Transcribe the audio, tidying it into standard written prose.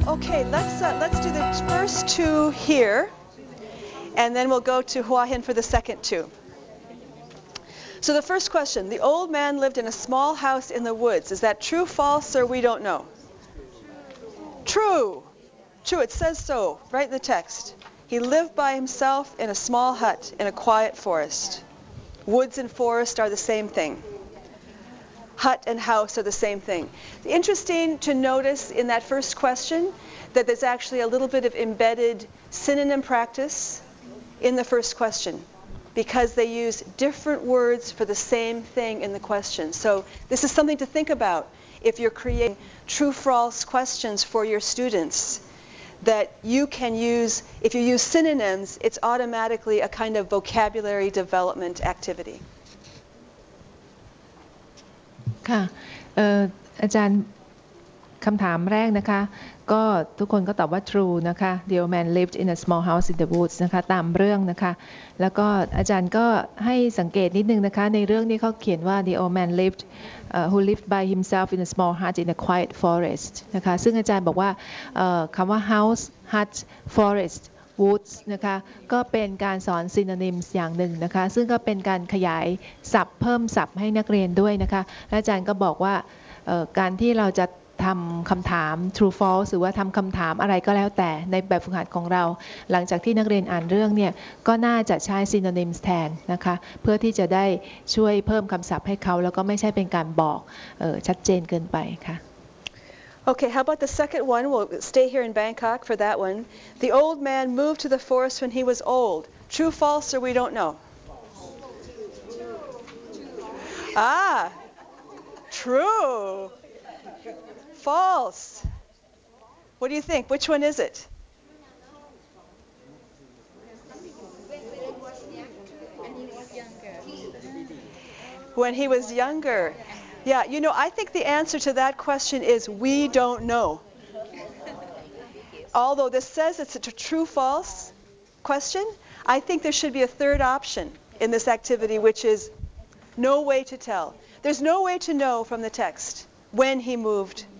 Okay, let's do the first two here, and then we'll go to Hua Hin for the second two. So the first question, the old man lived in a small house in the woods. Is that true, false, or we don't know? True. True, it says so, right in the text. He lived by himself in a small hut in a quiet forest. Woods and forest are the same thing. Hut and house are the same thing. Interesting to notice in that first question that there's actually a little bit of embedded synonym practice in the first question, because they use different words for the same thing in the question. So this is something to think about if you're creating true-false questions for your students, that you can use, if you use synonyms, it's automatically a kind of vocabulary development activity. ค่ะอาจารย์คำถามแรกนะคะก็ทุกคนก็ตอบว่า true นะคะ The old man lived in a small house in the woods นะคะตามเรื่องนะคะแล้วก็อาจารย์ก็ให้สังเกตนิดนึงนะคะในเรื่องนี้เขาเขียนว่า The old man lived who lived by himself in a small hut in a quiet forest นะคะซึ่งอาจารย์บอกว่าคำว่า house hut forest woods นะคะก็เป็นการสอน synonyms อย่างหนึ่งนะคะซึ่งก็เป็นการขยายศัพท์เพิ่มศัพท์ให้นักเรียนด้วยนะคะและอาจารย์ก็บอกว่าการที่เราจะทำคำถาม true false หรือว่าทำคำถามอะไรก็แล้วแต่ในแบบฝึกหัดของเราหลังจากที่นักเรียนอ่านเรื่องเนี่ยก็น่าจะใช้ synonyms แทนนะคะเพื่อที่จะได้ช่วยเพิ่มคำศัพท์ให้เขาแล้วก็ไม่ใช่เป็นการบอกชัดเจนเกินไปค่ะ Okay, how about the second one? We'll stay here in Bangkok for that one. The old man moved to the forest when he was old. True, false, or we don't know? Ah, true. False. What do you think? Which one is it? When he was younger. Yeah, you know, I think the answer to that question is we don't know. Although this says it's a true-false question, I think there should be a third option in this activity, which is no way to tell. There's no way to know from the text when he moved